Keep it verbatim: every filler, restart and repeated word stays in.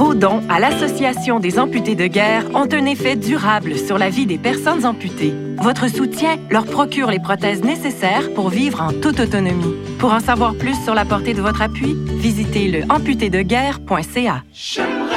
Vos dons à l'Association des amputés de guerre ont un effet durable sur la vie des personnes amputées. Votre soutien leur procure les prothèses nécessaires pour vivre en toute autonomie. Pour en savoir plus sur la portée de votre appui, visitez le amputé de guerre point c a.